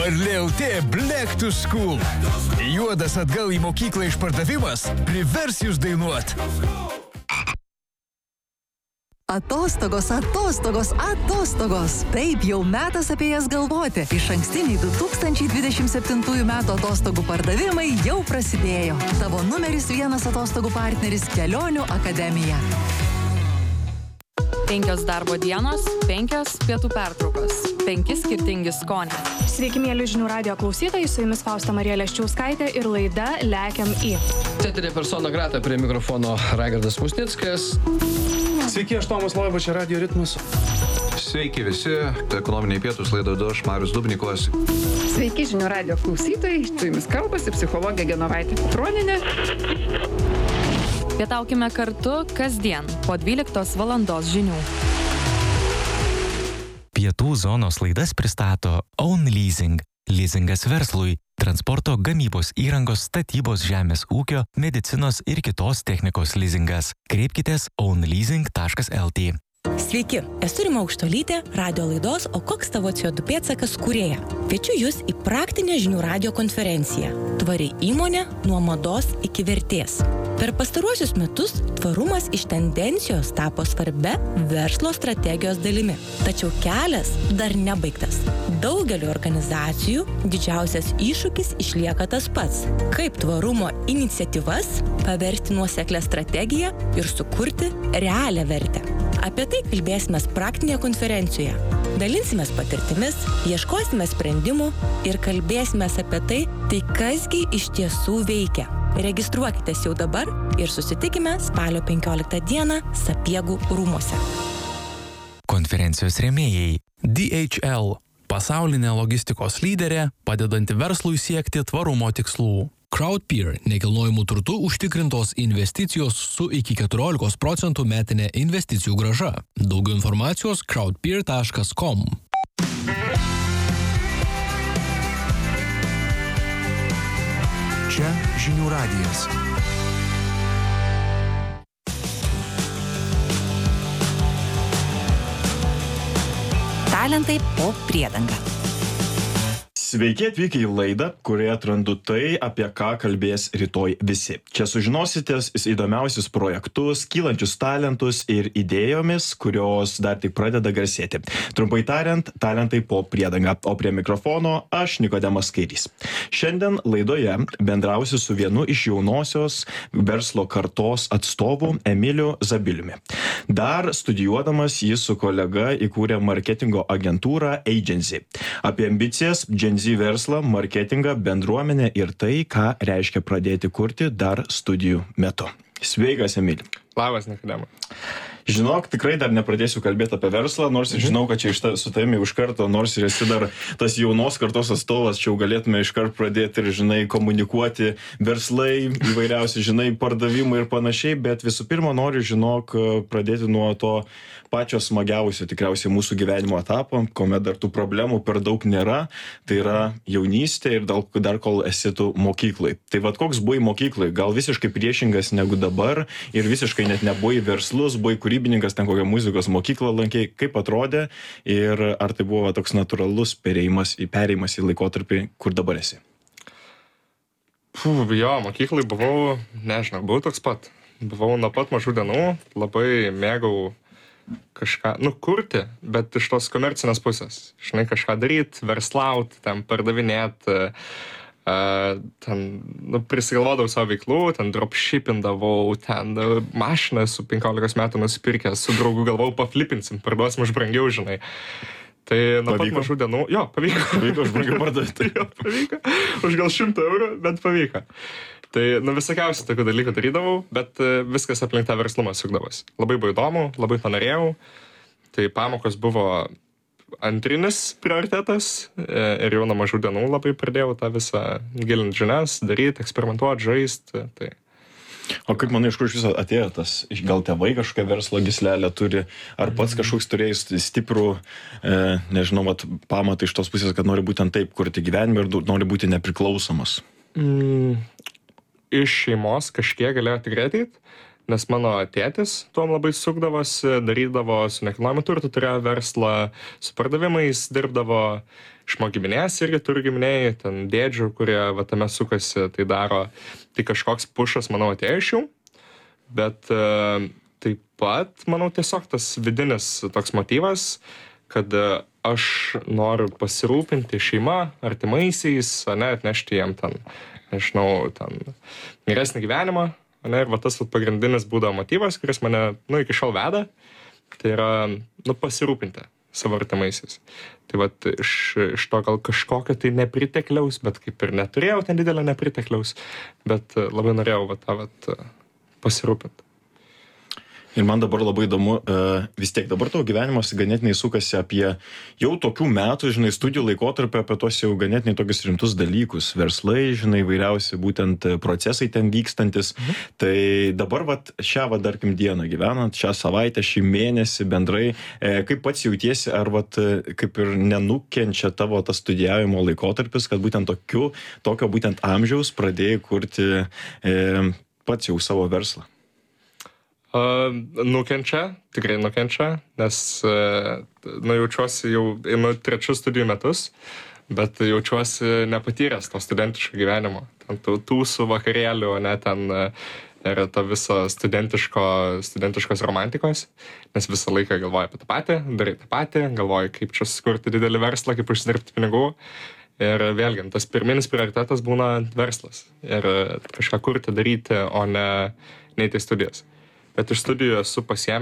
Varlė.lt Black to School. Juodas atgal į mokyklą išpardavimas privers jūs dainuot. Atostogos, atostogos, atostogos. Taip, jau metas apie jas galvoti. Išankstiniai 2027 metų atostogų pardavimai jau prasidėjo. Tavo numeris 1 atostogų partneris Kelionių akademija. 5 darbo dienos, 5 pietų pertraukos, 5 skirtingi skoniai. Sveiki, mėly žinių radijo klausytojai, su jumis Fausta Marija Leščiauskaitė ir laida Lekiam į. Teterė persona grata, prie mikrofono Raigardas Musnickas. Sveiki, aš Tomas Loiba, čia Radio Ritmas. Sveiki visi, ekonominiai pietus laidą aš Marius Dubnikovas. Sveiki, žinių radijo klausytojai, su jumis kalbasi psichologė Genovaitė Petronienė. Pietaukime kartu kasdien po 12 valandos žinių. Pietų zonos laidas pristato Own Leasing. Leasingas verslui, transporto, gamybos įrangos, statybos, žemės ūkio, medicinos ir kitos technikos leasingas. Kreipkitės ownleasing.lt. Sveiki, esu Rima Aukštolytė, radio laidos O koks tavo CO2 pėdsakas kūrėja. Kviečiu jūs į praktinę žinių radijo konferenciją Tvari įmonė nuo mados iki vertės. Per pastaruosius metus tvarumas iš tendencijos tapo svarbia verslo strategijos dalimi. Tačiau kelias dar nebaigtas. Daugeliu organizacijų didžiausias iššūkis išlieka tas pats. Kaip tvarumo iniciatyvas paversti nuoseklią strategiją ir sukurti realią vertę. Apie tai kalbėsime praktinėje konferencijoje. Dalinsimės patirtimis, ieškosime sprendimų ir kalbėsime apie tai kasgi iš tiesų veikia. Registruokitės jau dabar ir susitikime spalio 15 dieną Sapiegų rūmuose. Konferencijos rėmėjai. DHL – pasaulinė logistikos lyderė, padedanti verslui siekti tvarumo tikslų. Crowdpeer – nekilnojamų turtų užtikrintos investicijos su iki 14% metinė investicijų grąža. Daugiau informacijos crowdpeer.com. Čia žinių radijas. Talentai po priedanga. Sveiki atvykę į laidą, kurioje atrandu tai, apie ką kalbės rytoj visi. Čia sužinosite įdomiausius projektus, kylančius talentus ir idėjomis, kurios dar tik pradeda garsėti. Trumpai tariant, talentai po priedanga. O prie mikrofono aš Nikodemas Kairys. Šiandien laidoje bendrausiu su vienu iš jaunosios verslo kartos atstovų Emiliu Zabiliumi. Dar studijuodamas jis su kolega įkūrė marketingo agentūrą Agency. Apie ambicijas, Gen Z verslą, marketingą, bendruomenę ir tai, ką reiškia pradėti kurti dar studijų metu. Sveikas, Emili. Labas, Nikodema. Žinok, tikrai dar nepradėsiu kalbėti apie verslą, nors ir žinau, kad čia su tavimi iš karto, nors ir esi dar tas jaunos kartos atstovas, čia jau galėtume iš karto pradėti ir, žinai, komunikuoti verslai, įvairiausi, žinai, pardavimai ir panašiai, bet visų pirma noriu, žinok, pradėti nuo to pačio smagiausio tikriausiai mūsų gyvenimo etapo, kuomet dar tų problemų per daug nėra, tai yra jaunystė ir dar kol esi tu mokyklai. Tai vad koks buvai mokyklai, gal visiškai priešingas negu dabar ir visiškai net nebuvai verslus, buvai kūrybininkas, ten kokią muzikos mokyklą lankei, kaip atrodė ir ar tai buvo toks natūralus perėjimas į laikotarpį, kur dabar esi? Jo, mokyklai buvau, nežinau, buvau toks pat. Buvau nuo pat mažų dienų, labai mėgau kažką, kurti, bet iš tos komercinės pusės. Žinai, kažką daryti, verslauti, ten pardavinėti, ten, prisigalvodavau savo veiklų, ten dropshippindavau, ten mašiną su 15 metų nusipirkęs, su draugu galvojau, paflipinsim, parduosim už brangiau, žinai. Tai nuo pat mažų dienų, jo, pavyko. Pavyko už brangiau parduoti. Jo, pavyko. Už gal 100 eurų, bet pavyko. Tai, visokiausių tokių dalykų darydavau, bet viskas aplink tą verslumą sukdavosi. Labai buvo įdomu, labai to norėjau. Tai pamokos buvo antrinis prioritetas ir jau nuo mažų dienų labai pradėjau tą visą gilinti žinias, daryti, eksperimentuoti, žaisti. Tai. O kaip manai, iš kur iš viso atėjo tas, gal tėvai kažkokią verslo gyslelę turi, ar pats kažkoks turėjai stiprų, nežinau, pamatą iš tos pusės, kad nori būtent taip kurti gyvenimą ir nori būti nepriklausomas? Iš šeimos kažkiek galėjo tikrai ateit, nes mano tėtis tuom labai sukdavosi, darydavo su nekilnojamu turtu, turėjo verslą, su pardavimais dirbdavo iš mano giminės irgi turiu giminėjai, ten dėdžių, kurie va tame sukasi, tai daro. Tai kažkoks pušas, manau, atėjo iš jų. Bet taip pat, manau, tiesiog tas vidinis toks motyvas, kad aš noriu pasirūpinti šeima, artimaisiais, ne, atnešti jiem ten, nežinau, ten geresnį gyvenimą. Ne, ir va tas pagrindinis būdavo motyvas, kuris mane, iki šiol veda, tai yra, pasirūpinti savo artimaisiais. Tai va iš to gal kažkokio tai nepritekliaus, bet kaip ir neturėjau ten didelio nepritekliaus, bet labai norėjau va tą pasirūpinti. Ir man dabar labai įdomu, vis tiek dabar tavo gyvenimas ganėtinai sukasi apie jau tokių metų, žinai, studijų laikotarpį, apie tos jau ganėtinai tokius rimtus dalykus, verslai, žinai, vairiausi būtent procesai ten vykstantis. Tai dabar šią tarkim dieną gyvenant, šią savaitę, šį mėnesį bendrai, kaip pats jautiesi, ar kaip ir nenukenčia tavo tas studijavimo laikotarpis, kad būtent tokio būtent amžiaus pradėjai kurti pats jau savo verslą? Nukenčia, tikrai nukenčia, nes jaučiuosi jau einu 3 studijų metus, bet jaučiuosi nepatyręs to studentiško gyvenimo. Ten tūsų vakarėlių, ne, ten yra to viso studentiškos romantikos, nes visą laiką galvoju apie tą patį, darai tą patį, galvoju, kaip čia sukurti didelį verslą, kaip užsidirbti pinigų. Ir vėlgi, tas pirminis prioritetas būna verslas ir kažką kurti, daryti, o ne neiti į studijas. Bet iš studijų esu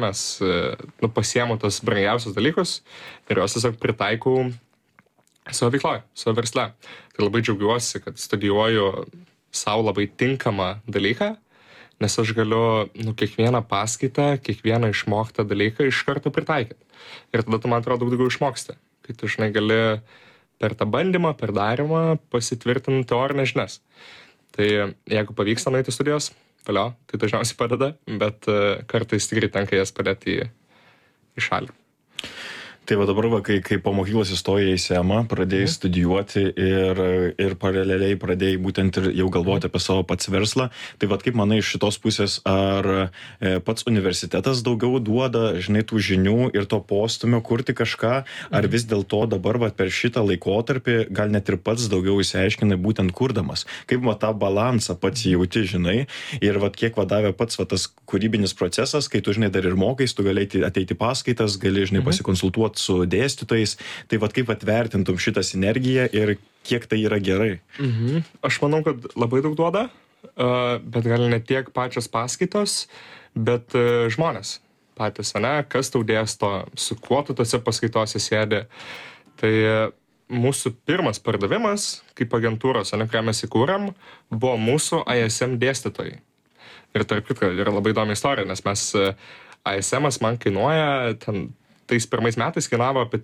pasiėmu tos brangiausius dalykus ir juos tiesiog pritaikau savo veikloje, savo versle. Tai labai džiaugiuosi, kad studijuoju savo labai tinkamą dalyką, nes aš galiu kiekvieną paskaitą, kiekvieną išmoktą dalyką iš karto pritaikyti. Ir tada tu, man atrodo, daug daugiau išmoksti. Kai tu, žinai, gali per tą bandymą, per darymą pasitvirtinti teorinės žinias. Tai jeigu pavyksta nueiti studijos, valio, tai dažniausiai padeda, bet kartais tikrai tenka jas padėti į šalį. Tai va dabar, kai po mokyklos įstojai į SEMą, pradėjai studijuoti ir paraleliai pradėjai būtent ir jau galvoti apie savo pats verslą, tai va kaip manai iš šitos pusės, ar pats universitetas daugiau duoda, žinai, tų žinių ir to postumio kurti kažką, ar vis dėlto dabar va per šitą laikotarpį gal net ir pats daugiau įsiaiškinai būtent kurdamas? Kaip va tą balansą pats jauti, žinai, ir va kiek vadavė pats va tas kūrybinis procesas, kai tu, žinai, dar ir mokais, tu gali ateiti paskaitas, gali, žinai, pasikonsultuoti su dėstytojais, tai vat kaip atvertintum šitą sinergiją ir kiek tai yra gerai? Aš manau, kad labai daug duoda, bet gal ne tiek pačios paskaitos, bet žmonės patys, ne, kas tau dėsto, su kuo tu tose paskaitose sėdi. Tai mūsų pirmas pardavimas, kaip agentūros, ne, kurią mes įkūrėm, buvo mūsų ISM dėstytojai. Ir tarp kitko, yra labai įdomi istorija, nes mes ISM-as man kainuoja ten tais pirmais metais kainavo apie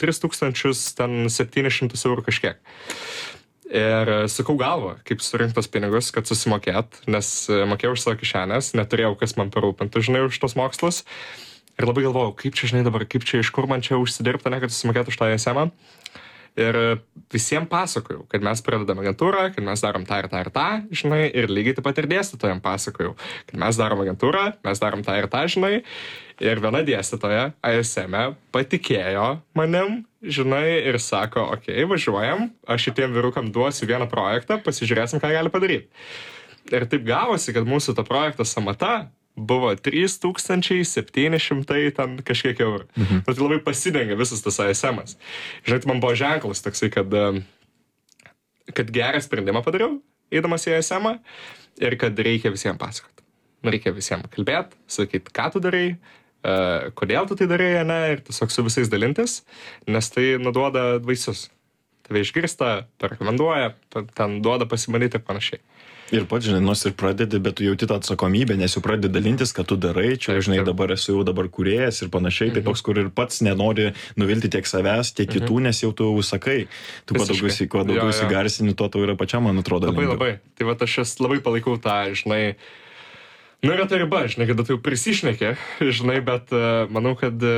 3700 eurų kažkiek. Ir sukau galvą, kaip surinktos pinigus, kad susimokėt, nes mokėjau už savo kišenės, neturėjau kas man parūpintų, žinai, už tos mokslus. Ir labai galvojau, kaip čia, žinai, dabar, kaip čia, iš kur man čia užsidirbti, ne, kad susimokėtų už tą ISM-ą. Ir visiems pasakojau, kad mes pradedam agentūrą, kad mes darom tą ir tą ir tą, žinai, ir lygiai taip pat ir dėstytojams pasakojau, kad mes darom agentūrą, mes darom tą ir tą, žinai. Ir viena dėstytoja ISM-e patikėjo manim, žinai, ir sako, okei, važiuojam, aš šitiem vyrukam duosiu vieną projektą, pasižiūrėsim, ką gali padaryti. Ir taip gavosi, kad mūsų to projekto samata buvo 3700 ten kažkiek eurų. Tai labai pasidengia visas tas ISM-as. Žinai, man buvo ženklas toksai, kad gerą sprendimą padariau, eidamas į ISM-ą, ir kad reikia visiems pasakoti. Reikia visiems kalbėti, sakyti, ką tu darai, kodėl tu tai darai, ne, ir tiesiog su visais dalintis, nes tai nuduoda vaisius. Tave išgirsta, parekomenduoja, ten duoda pasimanyti ir panašiai. Ir pats, žinai, nors ir pradedi, bet tu jauti tą atsakomybę, nes jau pradedi dalintis, kad tu darai, čia, žinai, dabar esu jau dabar kūrėjas ir panašiai, tai toks, kur ir pats nenori nuvilti tiek savęs, tiek kitų, nes jau tu sakai. Tu kuo daugiau įsigarsini, tuo tau yra pačiam, man atrodo. Labai. Tai va, aš labai palaikau tą, žinai, yra ta riba, žinai, kada tu jau prisišneki, žinai, bet manau, kad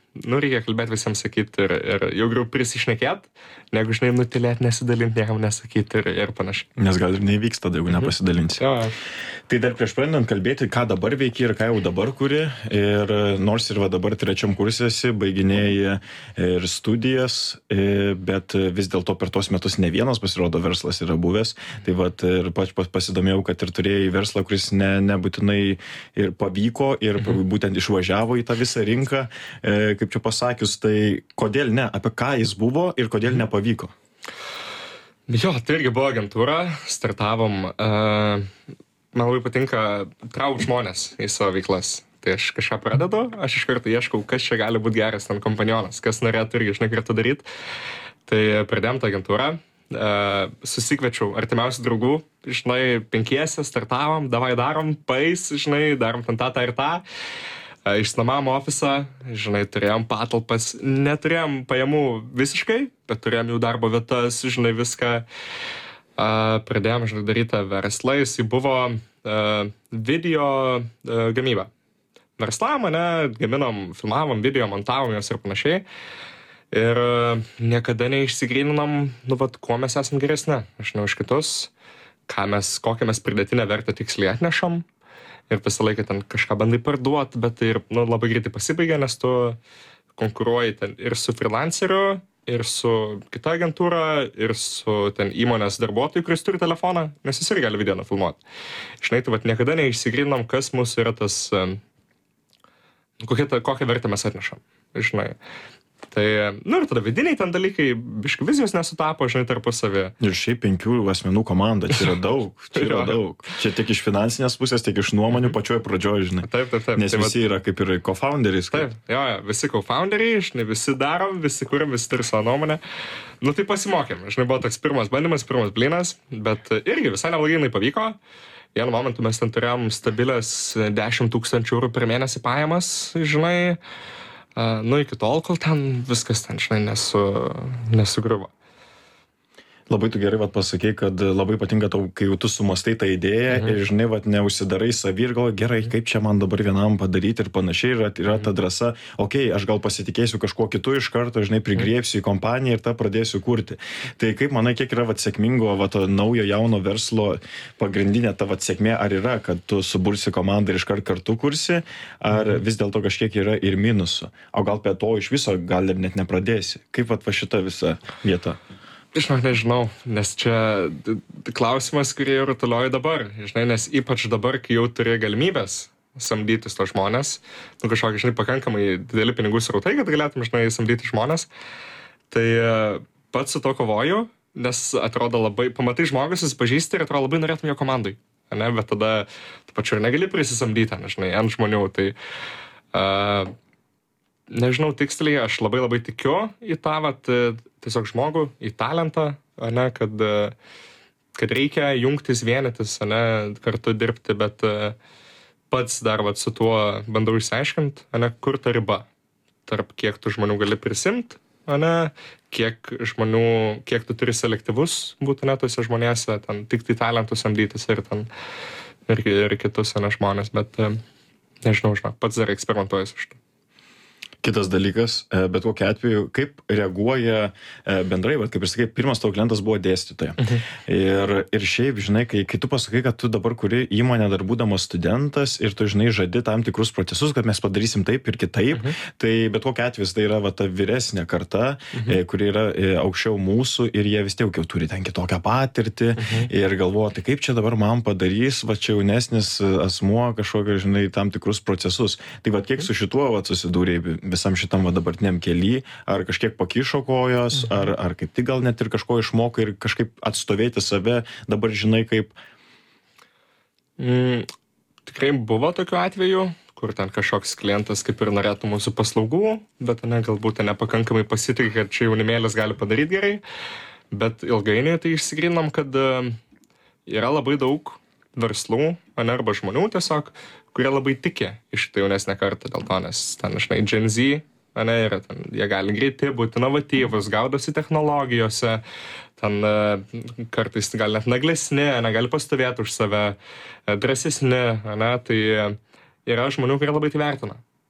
reikia kalbėti visiems sakyti ir jau geriau prisišnekėt, negu, žinai, nutilėt, nesidalint, niekam nesakyti ir panašiai. Nes gal ir neįvyks tada, jeigu nepasidalinsi. Tai dar prieš pradedant kalbėti, ką dabar veiki ir ką jau dabar kuri. Ir nors ir dabar 3 kurse esi, baiginėjai ir studijas, bet vis dėlto per tos metus ne vienas pasirodo verslas yra buvęs. Tai vat ir pasidomėjau, kad ir turėjai verslą, kuris nebūtinai ir pavyko ir būtent išvažiavo į tą visą rinką. Kaip čia pasakius, tai kodėl ne, apie ką jis buvo ir kodėl nepavyko? Jo, tai irgi buvo agentūra, startavom. Man labai patinka traukti žmonės į savo veiklas. Tai aš kažką pradedu, aš iš karto ieškau, kas čia gali būti geras ten kompanionas, kas norėtų irgi, žinai, kartu daryti. Tai pradėjom tą agentūrą, susikviečiau artimiausių draugų, žinai, 5 startavom, davai darom, žinai, darom ten tą ir tą. Išsinuomavom ofisą, žinai, turėjom patalpas, neturėjom pajamų visiškai, bet turėjom jų darbo vietas, žinai, viską. Pradėjom, žinai, daryti verslą, jisai buvo video gamyba. Verslavom, gaminom, filmavom, video, montavom jos ir panašiai. Ir niekada neišsigryninom, kuo mes esam geresni, žinau, iš kitus, kokią mes pridėtinę vertę tiksliai atnešam. Ir visą laiką ten kažką bandai parduoti, bet tai ir labai greitai pasibaigia, nes tu konkuruoji ten ir su freelanceriu, ir su kita agentūra, ir su ten įmonės darbuotojų, kuris turi telefoną, nes jis ir gali video nufilmuoti. Žinai, tai niekada neišsigryninom, kas mūsų yra tas, kokią vertę mes atnešam, žinai. Tai, ir tada vidiniai ten dalykai, biškai vizijos nesutapo, žinai, tarpusavį. Ir šiaip 5 asmenų komanda, čia yra daug, Čia tiek iš finansinės pusės, tiek iš nuomonių pačioje pradžioje, žinai. Taip. Nes visi yra kaip ir co-founderiais. Taip, visi co-founderiai, žinai, visi darom, visi kuriam, visi turi savo nuomonę. Tai pasimokėm, žinai, buvo toks pirmas bandymas, pirmas blynas, bet irgi visai neblogai pavyko. Vienu momentu mes ten turėjom stabilės 10 000 eurų per mėnesį pajamas, žinai. Iki tol, kol ten viskas ten, žinai, nesugriuvo. Labai tu gerai pasakei, kad labai patinka tau, kai jau tu sumastai tą idėją ir, žinai, neužsidarai savį ir galvoji, gerai, kaip čia man dabar vienam padaryti ir panašiai, yra ta drąsa, aš gal pasitikėsiu kažkuo kitu iš karto, žinai, prigriepsiu į kompaniją ir tą pradėsiu kurti. Tai kaip manai, kiek yra sėkmingo to naujo jauno verslo pagrindinė ta sėkmė, ar yra, kad tu subursi komandą ir iškart kartu kursi, ar vis dėlto kažkiek yra ir minusų, o gal prie to iš viso gal ir net nepradėsi. Kaip šita visa vieta? Žinau, nežinau, nes čia klausimas, kurį jau rutulioju dabar, žinai, nes ypač dabar, kai jau turi galimybės samdytis to žmonės, kažkokį, žinai, pakankamai dideli pinigų srautai, kad galėtum, žinai, samdyti žmonės, tai pats su to kovoju, nes atrodo labai, pamatai žmogus, susipažįsti ir atrodo labai norėtum jo komandai, ne, bet tada tu pačiu ir negali prisisamdyti, žinai, ant žmonių, tai nežinau tiksliai, aš labai tikiu į tą, tiesiog žmogų, į talentą, ne, kad reikia jungtis, vienytis, ne, kartu dirbti, bet pats dar su tuo bandau išsiaiškinti, ne, kur ta riba, tarp kiek tu žmonių gali prisimti, ne, kiek tu turi selektyvus būti ne tose žmonėse, ten tik tai talentus samdytis ir ten ir kitus, ne, žmonės, bet nežinau, pats dar eksperimentuoju su šitą. Kitas dalykas, bet kokiu atveju, kaip reaguoja bendrai, kaip ir sakai, pirmas tavo klientas buvo dėstytoja. Ir šiaip, žinai, kai tu pasakai, kad tu dabar kuri įmonę dar būdamas studentas ir tu, žinai, žadi tam tikrus procesus, kad mes padarysim taip ir kitaip, tai bet kokiu atveju tai yra ta vyresnė karta, kuri yra aukščiau mūsų ir jie vis tiek jau turi ten kitokią patirtį ir galvoja, tai kaip čia dabar man padarys, čia jaunesnis asmuo kažkokią, žinai, tam tikrus procesus. Tai kiek su šituo susidūrėjai visam šitam dabartiniam kely, ar kažkiek pakišo kojos, ar kaip tik gal net ir kažko išmokai ir kažkaip atstovėti save, dabar žinai kaip? Tikrai buvo tokių atvejų, kur ten kažkoks klientas kaip ir norėtų mūsų paslaugų, bet galbūt nepakankamai pasitikė, kad čia jaunimėlis gali padaryti gerai, bet ilgainiui tai išsigrynom, kad yra labai daug verslų, arba žmonių tiesiog, kurie labai tikė iš šitą jaunesnę kartą dėl to, nes ten, žinai, Gen Z, yra ten, jie gali greiti, būti inovatyvus, gaudosi technologijose, ten kartais gal net naglesni, gali pastovėti už save, drąsesni, tai yra žmonių, kurie labai tai vertina.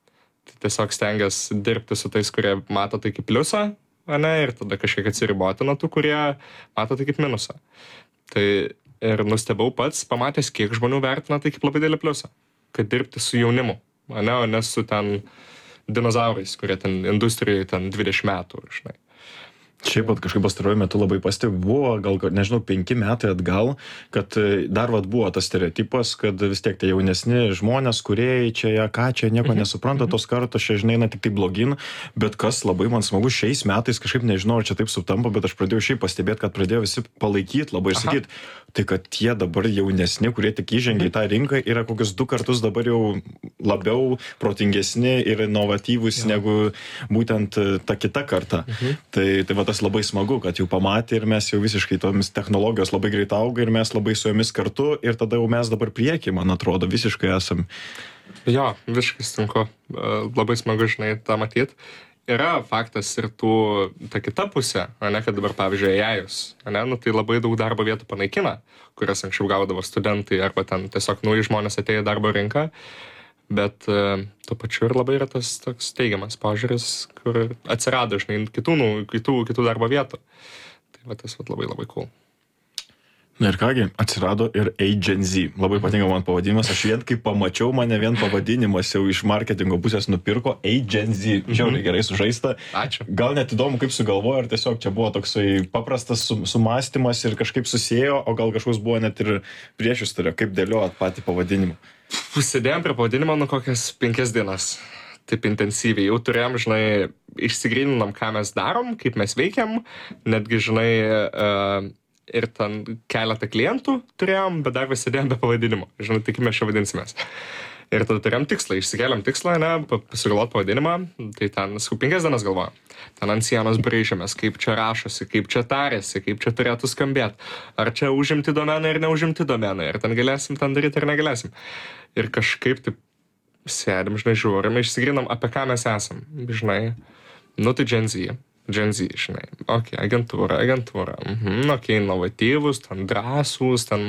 tiesiog stengiasi dirbti su tais, kurie mato tai kaip pliusą, ane, ir tada kažkiek atsiriboti nuo tų, kurie mato tai kaip minusą. Tai ir nustebau pats, pamatęs, kiek žmonių vertina tai kaip labai didelį pliusą, kad dirbti su jaunimu, ane, o ne su ten dinozaurais, kurie ten industrijai ten 20 metų, žinai. Šiaip pat kažkaip pastaruoju metu labai pastebiu, buvo gal, nežinau, 5 metai atgal, kad dar buvo tas stereotipas, kad vis tiek tie jaunesni žmonės, kūrėjai čia, ką čia, nieko nesupranta, tos kartos čia, žinai, tik tai blogin, bet kas labai man smagu, šiais metais kažkaip nežinau, ar čia taip sutampa, bet aš pradėjau šiaip pastebėti, kad pradėjo visi palaikyti labai ir sakyti, tai kad tie dabar jaunesni, kurie tik įžengia į tą rinką, yra kokius 2 kartus dabar jau labiau protingesni ir inovatyvūs negu būtent ta kita karta. Tai va tas labai smagu, kad jau pamatė ir mes jau visiškai tomis technologijos labai greit auga ir mes labai su jomis kartu ir tada jau mes dabar prieki, man atrodo, visiškai esam. Jo, visiškai sutinku. Labai smagu, žinai, tą matyti. Yra faktas ir ta kita pusė, ne, kad dabar, pavyzdžiui, AI-us, ne, nu, tai labai daug darbo vietų panaikina, kurias anksčiau gaudavo studentai arba ten tiesiog nauji žmonės atėjo į darbo rinką, bet tuo pačiu ir labai yra tas toks teigiamas požiūris, kur atsirado, žinai, kitų darbo vietų. Tai va, tas va, labai labai cool. Na ir kągi, atsirado ir Agency. Labai patinka man pavadinimas. Aš vien kaip pamačiau, mane vien pavadinimas jau iš marketingo pusės nupirko Agency. Žiauriai gerai sužaista. Ačiū. Gal net įdomu, kaip sugalvojo, ar tiesiog čia buvo toksai paprastas sumąstymas ir kažkaip susėjo, o gal kažkoks buvo net ir priešistorė, kaip dėliojat patį pavadinimą. Sėdėjom prie pavadinimo kokias 5 dienas. Taip intensyviai. Jau turėjom, žinai, išsigryninam, ką mes darom, kaip mes veikiam. Netgi, žinai, ir ten keletą klientų turėjom, bet dar vis sėdėjom be pavadinimo. Žinai, tai kaip mes čia vadinsimės. Ir tada turėjom tikslą, išsikėlėm tikslą, ne, pasigalvot pavadinimą, tai ten 5 dienas galvojom. Ten ant sienos braižėmės, kaip čia rašosi, kaip čia tarėsi, kaip čia turėtų skambėti. Ar čia užimti domeną ir neužimti domeną. Ir ten galėsim ten daryti ir negalėsim. Ir kažkaip taip sėdim, žinai, žiūrim, išsigrinam, apie ką mes esam. Žinai, nu tai Gen Z, žinai. Ok, agentūra. Ok, inovatyvus, ten drąsūs, ten.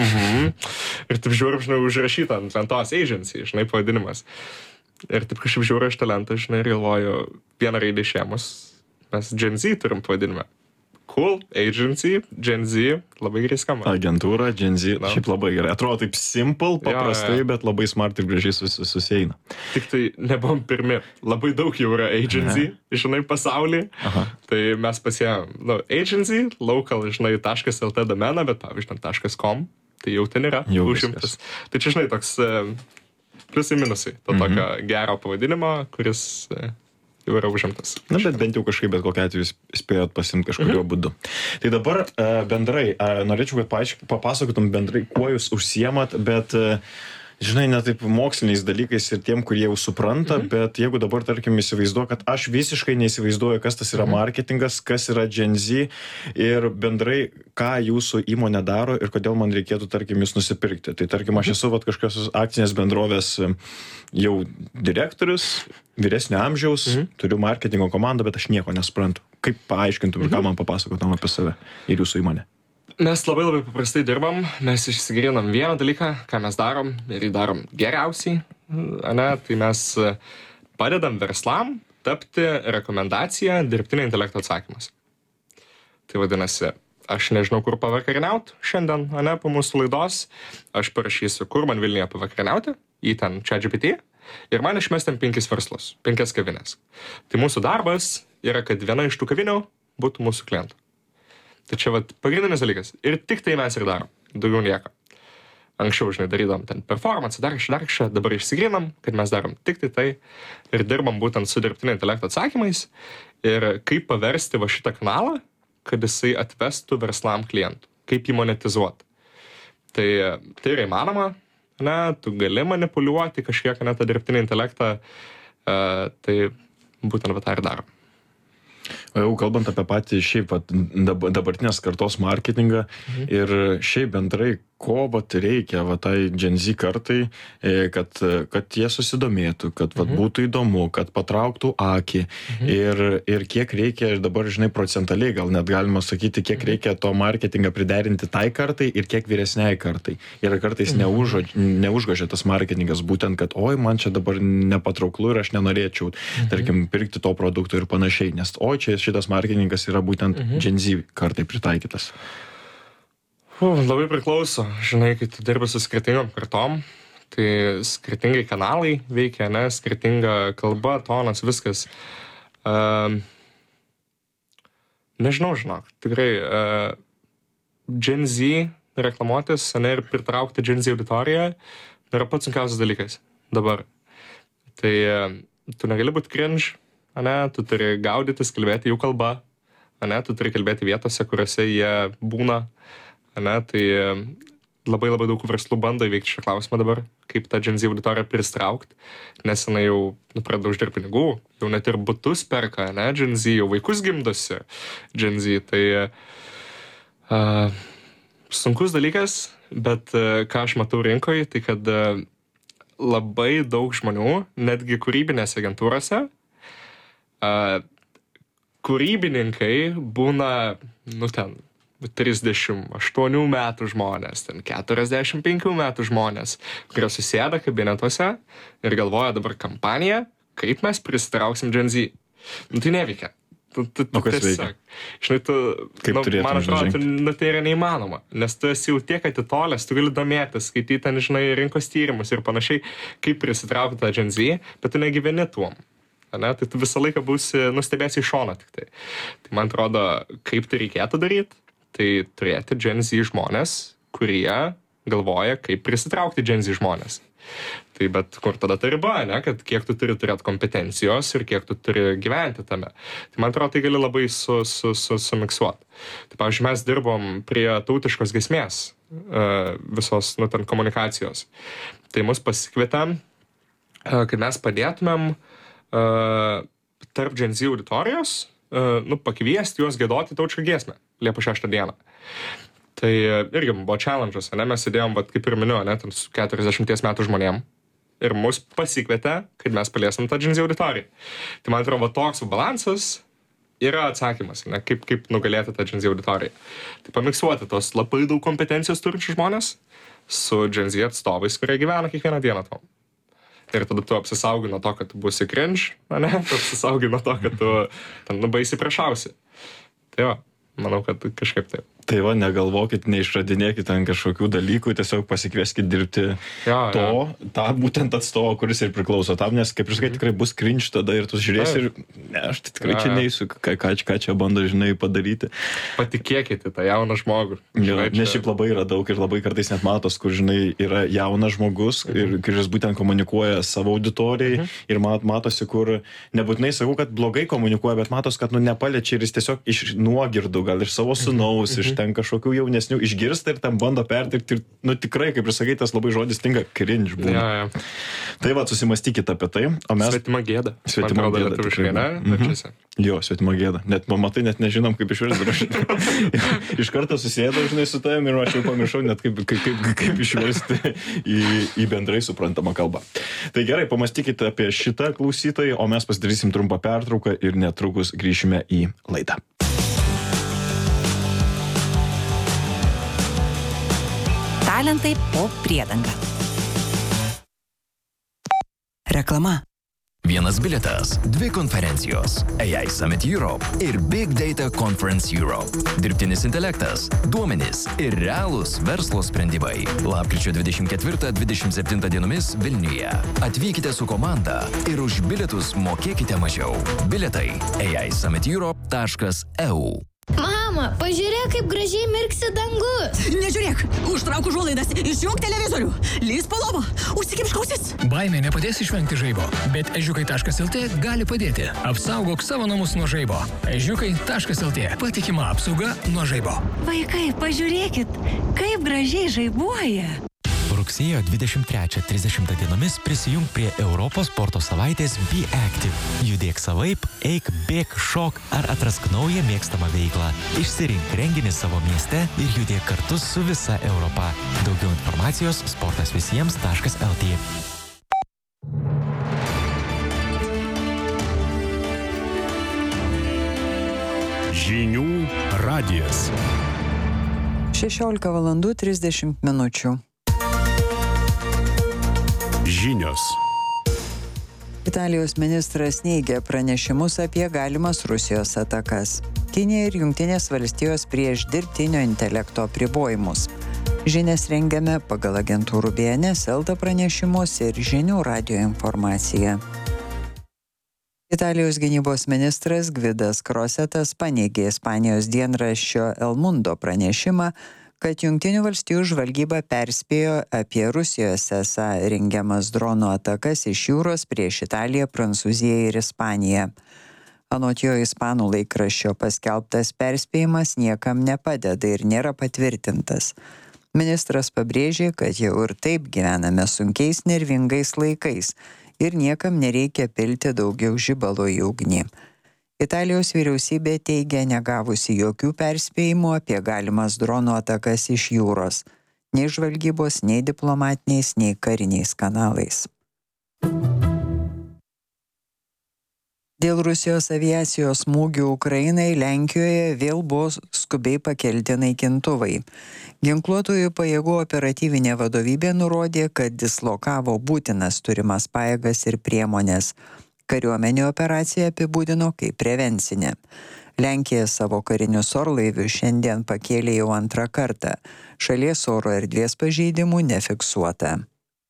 Ir taip žiūrim, žinai, užrašyta ant lentos Agency, žinai, pavadinimas. Ir taip kažkaip žiūriu iš talentą, žinai, ir galvoju, vieną raidę išėmus, mes Gen Z turim pavadinimą. Cool, Agency, Gen Z, labai gerai skamba. Agentūra, Gen Z, šiaip labai gerai. Atrodo taip simple, paprastai, bet labai smart ir gražiai susieina. Tik tai nebuvom pirmi. Labai daug jau yra Agency, žinai, pasaulyje. Tai mes pasiėmėm, Agency, local, žinai, .lt domeną, bet pavyzdžiui, .com, tai jau ten yra užimtas. Tai čia, žinai, toks pliusai minusai. To tokio gero pavadinimo, kuris jau yra užimtas. Na, bet bent jau kažkaip, bet kokiu atveju spėjot pasimti kažkurio būdu. Tai dabar bendrai, norėčiau, kad papasakotum bendrai, kuo jūs užsiemat, bet, žinai, ne taip moksliniais dalykais ir tiem, kurie jau supranta, bet jeigu dabar, tarkim, įsivaizduoju, kad aš visiškai neįsivaizduoju, kas tas yra marketingas, kas yra Gen Z ir bendrai, ką jūsų įmonė daro ir kodėl man reikėtų, tarkim, jūs nusipirkti. Tai, tarkim, aš esu kažkokios akcinės bendrovės jau direktorius, vyresnio amžiaus, turiu marketingo komandą, bet aš nieko nesuprantu. Kaip paaiškintum ir ką man papasakotum apie save ir jūsų įmonę? Mes labai paprastai dirbam, mes išsigryninam vieną dalyką, ką mes darom ir jį darom geriausiai, ne? Tai mes padedam verslam tapti rekomendaciją dirbtinio intelekto atsakymas. Tai vadinasi, aš nežinau, kur pavakarieniaut šiandien, ne, po mūsų laidos, aš parašysiu, kur man Vilniuje pavakarieniauti, į ten ChatGPT, ir man išmestam 5 verslus, 5 kavinės. Tai mūsų darbas yra, kad viena iš tų kavinių būtų mūsų klientų. Tai čia vat pagrindinis dalykas. Ir tik tai mes ir darom. Daugiau nieko. Anksčiau, žinai, darydom ten performance, dar kažką, dabar išsigrinam, kad mes darom tik tai ir dirbam būtent su dirbtinio intelekto atsakymais ir kaip paversti va šitą kanalą, kad jisai atvestų verslam klientų. Kaip jį monetizuoti. Tai yra įmanoma, ne, tu gali manipuliuoti kažkiek, ne, tą dirbtinį intelektą, tai būtent va tą ir darom. O jau kalbant apie patį šiaip dabartinės kartos marketingą ir šiaip bendrai, ko reikia tai Gen Z kartai, kad jie susidomėtų, kad būtų įdomu, kad patrauktų akį ir kiek reikia, dabar žinai, procentaliai gal net galima sakyti, kiek reikia to marketingą priderinti tai kartai ir kiek vyresniai kartai. Ir kartais neužgožia tas marketingas būtent, kad oi, man čia dabar nepatrauklu ir aš nenorėčiau, tarkim, pirkti to produkto ir panašiai, nes oi, čia šitas marketingas yra būtent Gen Z kartai pritaikytas. Labai priklauso. Žinai, kai tu dirbi su skirtingom kartom, tai skirtingai kanalai veikia, ne, skirtinga kalba, tonas, viskas. Nežinau, žinok, tikrai Gen Z reklamuotis, ne, ir pritraukti Gen Z auditoriją yra pats sunkiausias dalykas dabar. Tai tu negali būti cringe, ne, tu turi gaudytis, kalbėti jų kalba, ne, tu turi kalbėti vietose, kuriuose jie būna. Ne, tai labai daug verslų bando įveikti šią klausimą dabar, kaip tą Gen Z auditoriją pristraukti, nes jinai jau pradeda uždirbti pinigų, jau net ir butus perka, ne, Gen Z, jau vaikus gimdosi Gen Z, tai sunkus dalykas, bet ką aš matau rinkoje, tai kad labai daug žmonių, netgi kūrybinėse agentūrose, kūrybininkai būna, ten 38 metų žmonės, 45 metų žmonės, kurie susėda kabinetuose ir galvoja dabar kampaniją, kaip mes pristrauksim Gen Z. Tai neveikia. Kas veikia? Žinai, man atrodo, tai yra neįmanoma, nes tu esi jau tiek atitolęs, tu gali domėtis, skaityti ten, žinai, rinkos tyrimus ir panašiai, kaip prisitraukti tą Gen Z, bet tu negyveni tuom. Ne? Tai tu visą laiką būsi nustebėsi iš šono tik tai. Tai man atrodo, kaip tai reikėtų daryti, tai turėti Gen Z žmonės, kurie galvoja, kaip prisitraukti Gen Z žmonės. Tai bet kur tada ta riba, ne? Kad kiek tu turi turėti kompetencijos ir kiek tu turi gyventi tame. Tai man atrodo, tai gali labai sumiksuoti. Tai pavyzdžiui, mes dirbom prie tautiškos giesmės visos, ten komunikacijos. Tai mus pasikvietėm, kad mes padėtumėm tarp Gen Z auditorijos pakviesti juos giedoti tautišką giesmę Liepos 6 dieną. Tai irgi buvo challenge'as, ne? Mes sėdėjom, kaip ir minėjau, ne, su 40 metų žmonėm ir mus pasikvietė, kad mes paliesim tą Gen Z auditoriją. Tai man atrodo, toks balansas yra atsakymas, ne? Kaip nugalėti tą Gen Z auditoriją. Tai pamiksuoti tos labai daug kompetencijos turinčių žmonės su Gen Z atstovais, kurie gyvena kiekvieną dieną tom. Ir tada tu apsisaugi nuo to, kad tu būsi cringe, ne? Tu apsisaugi nuo to, kad tu ten baisiai priešausi. Tai va, manau, kad kažkaip taip. Tai va, negalvokit, neišradinėkit ten kažkokių dalykų, tiesiog pasikvieskit dirbti tą būtent atstovą, kuris ir priklauso tam, nes kaip ir sakai, tikrai bus cringe tada ir tu žiūrėsi ir ne, aš tikrai čia neįsiu, ką čia bando, žinai, padaryti. Patikėkite tą jauną žmogų. Žinai, nes šiaip labai yra daug ir labai kartais net matos, kur, žinai, yra jaunas žmogus ir kuris būtent komunikuoja savo auditorijai ir matosi, kur nebūtinai sakau, kad blogai komunikuoja, bet matos, kad nepaliečia ir jis tiesiog iš nuogirdų, gal iš savo sūnaus, iš ten kažkokių jaunesnių išgirsta ir tam bando pertikti ir, tikrai, kaip ir sakai, tas labai žodis tinka, cringe būna. Ja. Tai va, susimastykite apie tai, o mes... Svetima gėda. Svetima gėda, tikrai. Jo, svetima gėda. Net mamatai, net nežinom, kaip išversti. Iš karto susėdo, žinai, su tavim ir aš jau pamiršau net kaip išversti į bendrai suprantamą kalbą. Tai gerai, pamastykite apie šitą klausytojai, o mes pasidarysim trumpą pertrauką ir netrukus grįšime į laidą. Talentai po priedanga. Reklama. Vienas bilietas, 2 konferencijos – AI Summit Europe ir Big Data Conference Europe. Dirbtinis intelektas, duomenys ir realūs verslo sprendimai. Lapkričio 24-27 dienomis Vilniuje. Atvykite su komanda ir už bilietus mokėkite mažiau. Bilietai aisummiteurope.eu. Mama, pažiūrėk, kaip gražiai mirksi dangus. Nežiūrėk, užtrauk užuolaidas, išjunk televizorių, lįs po lovą, užsikimšk ausis. Baimė nepadės išvengti žaibo, bet ežiukai.lt gali padėti. Apsaugok savo namus nuo žaibo. Ežiukai.lt. Patikima apsauga nuo žaibo. Vaikai, pažiūrėkit, kaip gražiai žaibuoja. Rugsėjo 23-30 dienomis prisijunk prie Europos sporto savaitės Be Active. Judėk savaip, eik, bėk, šok ar atrask naują mėgstamą veiklą. Išsirink renginį savo mieste ir judėk kartu su visa Europa. Daugiau informacijos sportasvisiems.lt. Žinių radijas. 16:30 min. Žinios. Italijos ministras neigia pranešimus apie galimas Rusijos atakas. Kinija ir Jungtinės valstijos prieš dirbtinio intelekto apribojimus. Žinias rengiame pagal agentūrų BNS, Elta pranešimus ir Žinių radijo informaciją. Italijos gynybos ministras Gvidas Krosetas paneigė Ispanijos dienraščio El Mundo pranešimą, kad Jungtinių valstijų žvalgyba perspėjo apie Rusijos esą rengiamas dronų atakas iš jūros prieš Italiją, Prancūziją ir Ispaniją. Anot jo ispanų laikraščio paskelbtas perspėjimas niekam nepadeda ir nėra patvirtintas. Ministras pabrėžė, kad jau ir taip gyvename sunkiais nervingais laikais ir niekam nereikia pilti daugiau žibalo į ugnį. Italijos vyriausybė teigia negavusi jokių perspėjimų apie galimas dronų atakas iš jūros, nei žvalgybos, nei diplomatiniais, nei kariniais kanalais. Dėl Rusijos aviacijos smūgių Ukrainai Lenkijoje vėl buvo skubiai pakelti naikintuvai. Ginkluotųjų pajėgų operatyvinė vadovybė nurodė, kad dislokavo būtinas turimas pajėgas ir priemonės. Kariuomenė operaciją apibūdino kaip prevencinė. Lenkija savo karinius orlaivius šiandien pakėlė jau antrą kartą. Šalies oro erdvės pažeidimų nefiksuota.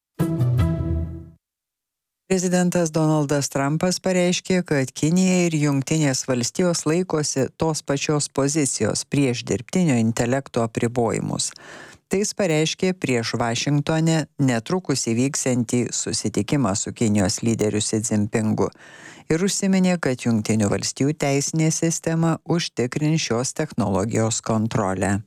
Prezidentas Donaldas Trumpas pareiškė, kad Kinija ir Jungtinės valstijos laikosi tos pačios pozicijos prieš dirbtinio intelekto apribojimus. Tai jis pareiškė prieš Vašingtone netrukus įvyksiantį susitikimą su Kinijos lyderiu Xi Jinpingu ir užsiminė, kad Jungtinių valstijų teisinė sistema užtikrins šios technologijos kontrolę.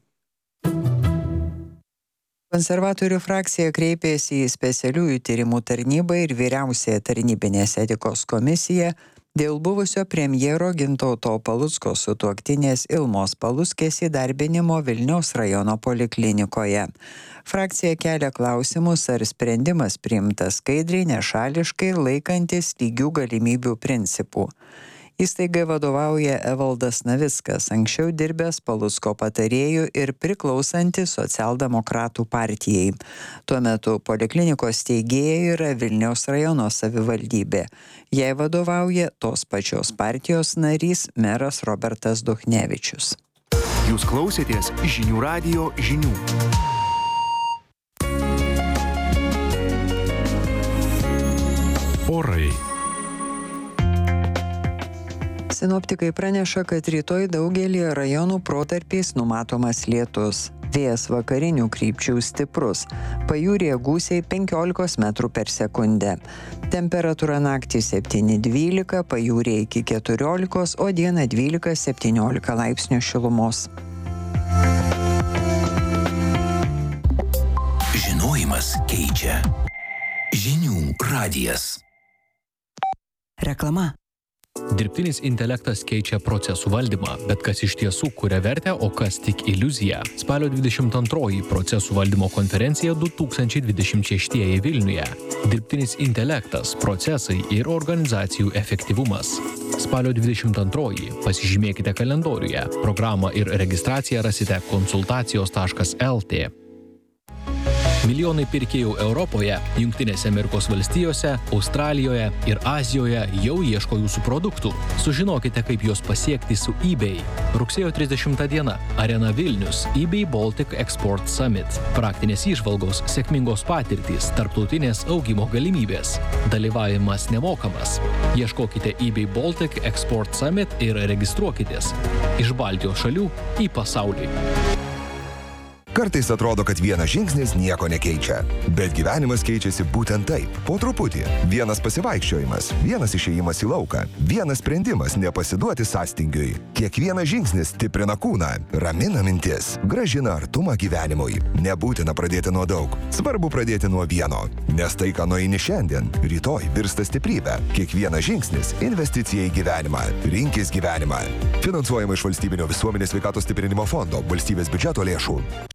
Konservatorių frakcija kreipėsi į specialiųjų tyrimų tarnybą ir vyriausiąją tarnybinės etikos komisiją dėl buvusio premjero Gintauto Palucko sutuoktinės Ilmos Paluckės įdarbinimo Vilniaus rajono poliklinikoje. Frakcija kelia klausimus, ar sprendimas priimtas skaidriai, nešališkai ir laikantis lygių galimybių principų. Įstaigai vadovauja Evaldas Navickas, anksčiau dirbęs Palucko patarėjų ir priklausantis socialdemokratų partijai. Tuo metu poliklinikos steigėja yra Vilniaus rajono savivaldybė. Jai vadovauja tos pačios partijos narys meras Robertas Duchnevičius. Jūs klausėtės Žinių radijo žinių. Orai. Sinoptikai praneša, kad rytoj daugelį rajonų protarpiais numatomas lietus. Vėjas vakarinių krypčių stiprus. Pajūryje gūsiai 15 metrų per sekundę. Temperatūra naktį 7-12, pajūryje iki 14, o dieną 12-17 laipsnių šilumos. Žinojimas keičia. Žinių radijas. Reklama. Dirbtinis intelektas keičia procesų valdymą, bet kas iš tiesų kuria vertę, o kas tik iliuzija. Spalio 22 procesų valdymo konferencija 2026 Vilniuje. Dirbtinis intelektas, procesai ir organizacijų efektyvumas. Spalio 22 pasižymėkite kalendoriuje. Programą ir registraciją rasite konsultacijos.lt. Milijonai pirkėjų Europoje, Jungtinėse Amerikos valstijose, Australijoje ir Azijoje jau ieško jūsų produktų. Sužinokite, kaip juos pasiekti su eBay. Rugsėjo 30 diena. Arena Vilnius. eBay Baltic Export Summit. Praktinės įžvalgos, sėkmingos patirtys, tarptautinės augimo galimybės. Dalyvavimas nemokamas. Ieškokite eBay Baltic Export Summit ir registruokitės. Iš Baltijos šalių į pasaulį. Kartais atrodo, kad vienas žingsnis nieko nekeičia. Bet gyvenimas keičiasi būtent taip, po truputį. Vienas pasivaikščiojimas, vienas išėjimas į lauką, vienas sprendimas nepasiduoti sąstingiui. Kiekvienas žingsnis stiprina kūną, ramina mintis, gražina artumą gyvenimui. Nebūtina pradėti nuo daug. Svarbu pradėti nuo vieno. Nes tai, ką nueini šiandien, rytoj virsta stiprybė. Kiekvienas žingsnis – investicija į gyvenimą. Rinkis gyvenimą. Finansuojama iš Valstybinio visuomenės sveikatos stiprinimo fondo, valstybės biudžeto lėšų.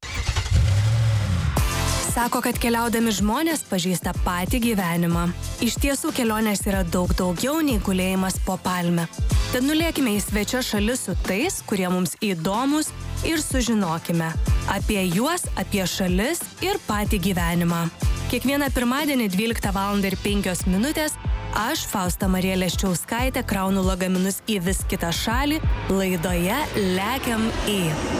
Sako, kad keliaudami žmonės pažįsta patį gyvenimą. Iš tiesų kelionės yra daug daugiau nei gulėjimas po palme. Tad nulėkime į svečias šalis su tais, kurie mums įdomus ir sužinokime apie juos, apie šalis ir patį gyvenimą. Kiekvieną pirmadienį 12:05 aš, Fausta Marija Leščiauskaitė, kraunu lagaminus į vis kitą šalį laidoje Lekiam į.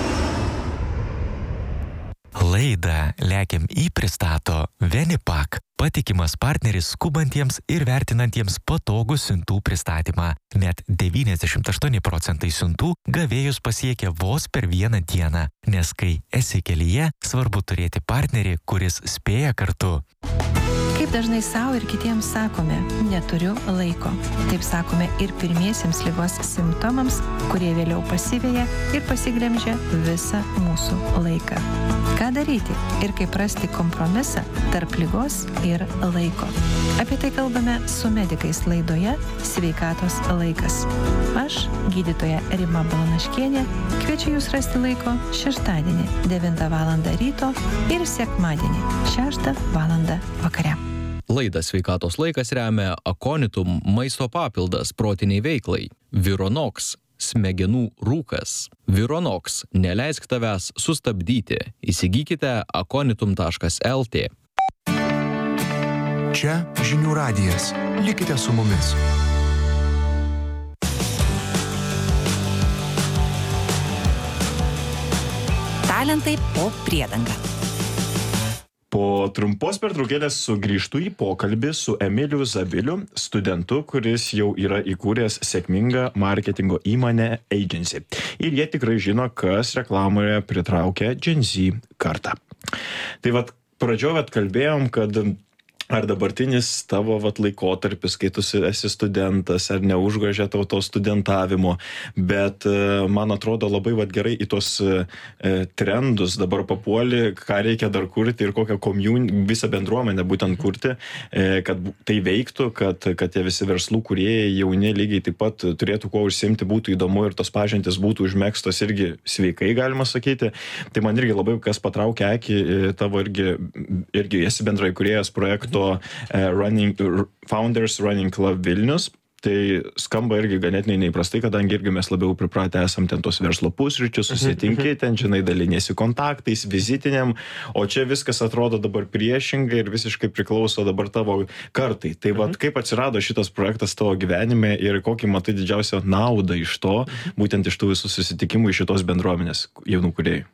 Laidą Lekiam į pristato Venipak, patikimas partneris skubantiems ir vertinantiems patogų siuntų pristatymą. Net 98% siuntų gavėjus pasiekia vos per vieną dieną, nes kai esi kelyje, svarbu turėti partnerį, kuris spėja kartu. Kaip dažnai savo ir kitiems sakome, neturiu laiko. Taip sakome ir pirmiesiems ligos simptomams, kurie vėliau pasiveja ir pasigremžia visą mūsų laiką. Ką daryti ir kaip rasti kompromisą tarp ligos ir laiko? Apie tai kalbame su medikais laidoje Sveikatos laikas. Aš, gydytoja Rima Balanaškienė, kviečiu jūs rasti laiko šeštadienį 9 val. Ryto ir sekmadienį 6 val. Vakare. Laidą Sveikatos laikas remia Aconitum maisto papildas protiniai veiklai, Vironox smegenų rūkas. Vironox neleisk tavęs sustabdyti. Įsigykite aconitum.lt. Čia Žinių radijas. Likite su mumis. Talentai po priedanga. Po trumpos pertraukėlės sugrįžtu į pokalbį su Emiliu Zabiliu, studentu, kuris jau yra įkūręs sėkmingą marketingo įmonę Agency. Ir jie tikrai žino, kas reklamoje pritraukia Gen Z kartą. Tai vat pradžioje kalbėjom, kad ar dabartinis tavo laikotarpis, kai tu esi studentas, ar neužgožia tau to studentavimo, bet man atrodo labai gerai į tos trendus dabar papuoli, ką reikia dar kurti ir kokią visą bendruomenę būtent kurti, kad tai veiktų, kad tie visi verslų kūrėjai jauni lygiai taip pat turėtų kuo užsiimti, būtų įdomu ir tos pažintys būtų užmėgstos irgi sveikai, galima sakyti. Tai man irgi labai kas patraukia akį, tavo irgi esi bendraįkūrėjas projekto Founders Running Club Vilnius. Tai skamba irgi ganėtinai neįprastai, kadangi irgi mes labiau pripratę esam ten tos verslo pusryčius, susitinki ten, žinai, daliniesi kontaktais, vizitiniam, o čia viskas atrodo dabar priešingai ir visiškai priklauso dabar tavo kartai. Tai vat kaip atsirado šitas projektas tavo gyvenime ir kokį matai didžiausią naudą iš to, būtent iš tų visų susitikimų iš šitos bendruomenės jaunų kūrėjų?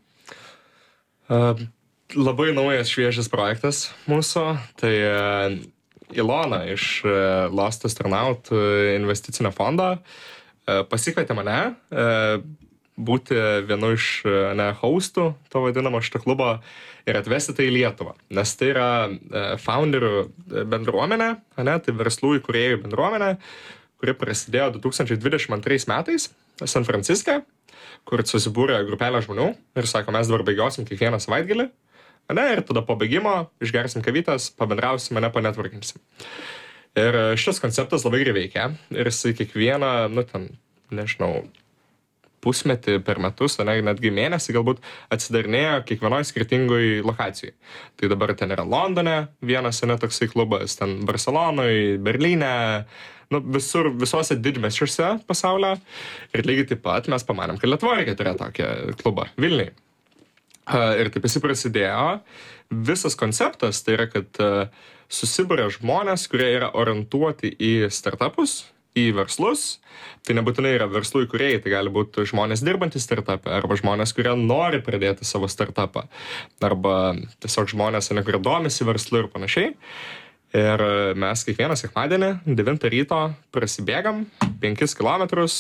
Labai naujas šviežias projektas mūsų, tai Ilona iš Lost Astronaut investicinio fondo pasikvietė mane būti vienu iš hostų to vadinamo šito klubo ir atvesti tai į Lietuvą, nes tai yra founderių bendruomenė, tai verslų įkūrėjų bendruomenė, kuri prasidėjo 2022 metais San Franciske, kur susibūrė grupelė žmonių ir sako, mes dabar bėgiosim kiekvieną savaitgalį, ir tada po bėgimo išgersim kavytės, pabendrausim, panetworkinsim. Ir šitas konceptas labai gerai veikia ir jisai kiekvieną, pusmetį per metus, netgi mėnesį galbūt atsidarinėjo kiekvienoje skirtingoje lokacijai. Tai dabar ten yra Londone vienas toksai klubas, ten Barcelonoje, Berlyne, visose didmiesčiuose pasaulio. Ir lygiai taip pat mes pamanėm, kad Lietuvoje reikia turėti tokią klubą Vilniuje. Ir taip jis prasidėjo. Visas konceptas tai yra, kad susibūrė žmonės, kurie yra orientuoti į startupus, į verslus. Tai nebūtinai yra verslų įkūrėjai, tai gali būti žmonės dirbantys startupą, arba žmonės, kurie nori pradėti savo startupą, arba tiesiog žmonės, kurie domisi verslu ir panašiai. Ir mes kiekvieną sekmadienį 9 ryto prasibėgam 5 kilometrus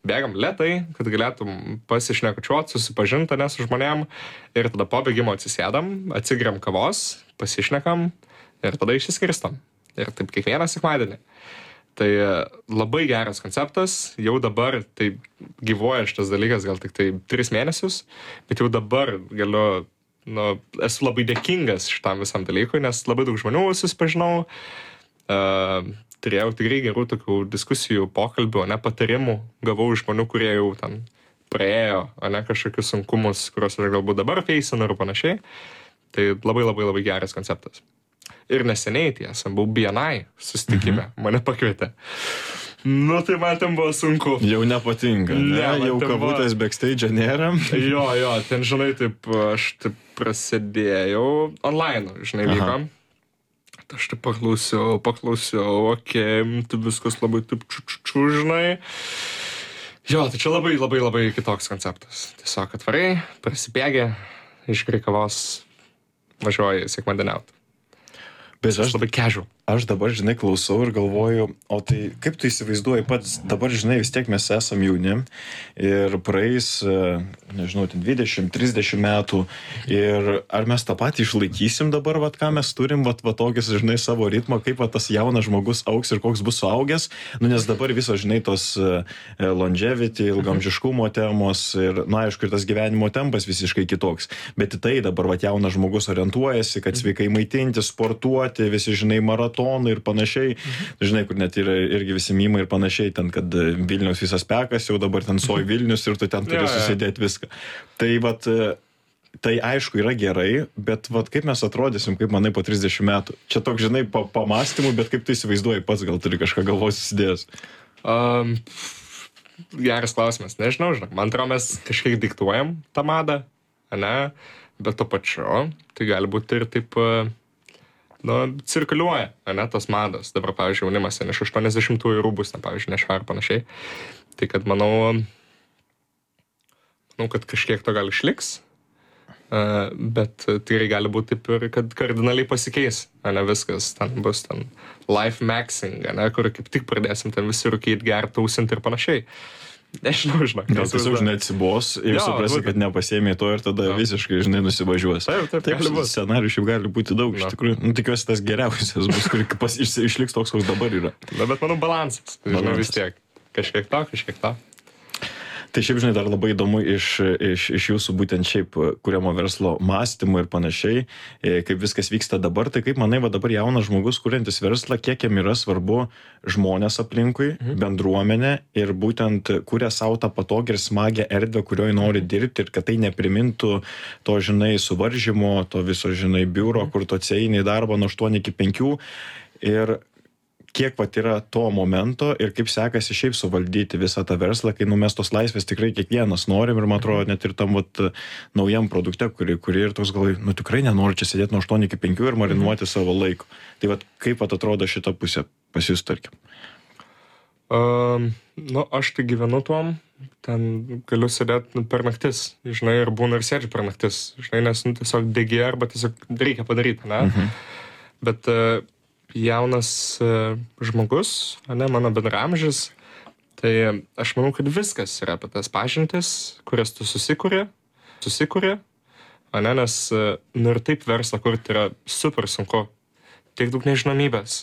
bėgam lėtai, kad galėtum pasišnekučiuoti, susipažinti, ne, su žmonėm. Ir tada po bėgimo atsisėdam, atsigeriam kavos, pasišnekam ir tada išsiskirstam. Ir taip kiekvieną sekmadienį. Tai labai geras konceptas, jau dabar tai gyvuoja šitas dalykas gal tik tai 3 mėnesius, bet jau dabar galiu, esu labai dėkingas šitam visam dalykui, nes labai daug žmonių susipažinau, turėjau tikrai gerų tokių diskusijų, pokalbių, ne, patarimų, gavau iš žmonių, kurie jau ten praėjo, ne, kažkokius sunkumus, kuriuos aš galbūt dabar feisinu ir panašiai. Tai labai labai labai geras konceptas. Ir neseniai tiesa, buvau BNI susitikime, mane pakvietė. Nu, tai man ten buvo sunku. Jau nepatinka, ne? Jau kabutės backstage nėra. Jo, ten, žinai, taip, aš taip prasidėjau online, žinai, vyko. Aš taip paklausiau, okei, tai viskas labai taip žinai. Jo, tai čia labai, labai, labai kitoks konceptas. Tiesiog atvarai, prasibėgi, išgeri kavos, važiuoji sekmadieniauti. Bet labai casual. Aš dabar, žinai, klausau ir galvoju, o tai kaip tu įsivaizduoji pats, dabar, žinai, vis tiek mes esam jauni ir praeis, nežinau, 20-30 metų ir ar mes tą patį išlaikysim dabar, vat, ką mes turim, vat tokius, žinai, savo ritmą, kaip vat, tas jaunas žmogus augs ir koks bus suaugęs, nu, nes dabar visos, žinai, tos longevity, ilgamžiškumo temos ir, na, aišku, ir tas gyvenimo tempas visiškai kitoks, bet į tai dabar, vat, jaunas žmogus orientuojasi, kad sveikai maitinti, sportuoti, visi, žinai, maratonai ir panašiai. Žinai, kur net yra irgi visi mymai ir panašiai, ten, kad Vilniaus visas pekas, jau dabar ten soj Vilnius ir tu ten turi susidėti viską. Tai, vat, tai aišku yra gerai, bet vat, kaip mes atrodysim, kaip manai po 30 metų? Čia toks, žinai, pamastymų, bet kaip tu įsivaizduoji pats, gal turi kažką galvos susidėjęs? Geras klausimas, nežinau, žinok. Man atrodo, mes kažkiek diktuojam tą madą, ne? Bet to pačiu, tai gali būti ir taip... cirkuliuoja, ne, tas madas. Dabar, pavyzdžiui, jaunimas iš 80-ųjų rūbus, pavyzdžiui, nešva ir panašiai. Tai, kad manau, kad kažkiek to gal išliks, bet tikrai gali būti taip ir, kad kardinaliai pasikeis, ne, viskas, ten bus ten life maxing, ne, kur kaip tik pradėsim ten visi rūkyti, gerti, tausinti ir panašiai. Nežinau, žinok. Gal tiesiog, žinai, atsibos ir suprasi, kad nepasėmė to ir tada visiškai, žinai, nusivažiuos. Taip, scenarių šiaip gali būti daug, iš tikrųjų. Nu, tikiuosi tas geriausias bus, kur išliks toks, koks dabar yra. Bet manau, balansas. Žinai, vis tiek. Kažkiek to. Tai šiaip, žinai, dar labai įdomu iš jūsų būtent šiaip kuriamo verslo mąstymo ir panašiai, kaip viskas vyksta dabar, tai kaip manai, va dabar jaunas žmogus, kuriantis verslą, kiek jam yra svarbu žmonės aplinkui, bendruomenė ir būtent kuria savo tą patogį ir smagę erdvę, kurioje nori dirbti ir kad tai neprimintų to, žinai, suvaržymo, to viso, žinai, biuro, kur tu atsieini į darbą nuo 8 iki 5 ir kiek vat yra to momento ir kaip sekasi šiaip suvaldyti visą tą verslą, kai mes tos laisvės tikrai kiekvienas norim ir man atrodo net ir tam vat naujam produkte, kuri ir toks galai, nu tikrai nenori čia sėdėti nuo 8 iki 5 ir marinuoti savo laiko. Tai vat kaip vat atrodo šita pusė pas jūs, tarkim? Aš tai gyvenu tuom, ten galiu sėdėti per naktis, žinai, ir būna ir sėdžiu per naktis, žinai, nes tiesiog degi arba tiesiog reikia padaryti, ne? Bet jaunas žmogus, ne, mano bendraamžis, tai aš manau, kad viskas yra apie tas pažintis, kurias tu susikuri, ne, nes ir taip verslą kurti yra super sunku. Tiek daug nežinomybės,